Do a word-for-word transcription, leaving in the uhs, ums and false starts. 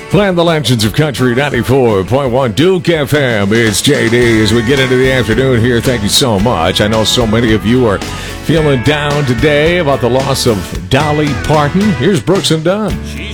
Playing the Legends of Country ninety-four point one Duke F M. It's J D as we get into the afternoon here. Thank you so much. I know so many of you are feeling down today about the loss of Dolly Parton. Here's Brooks and Dunn.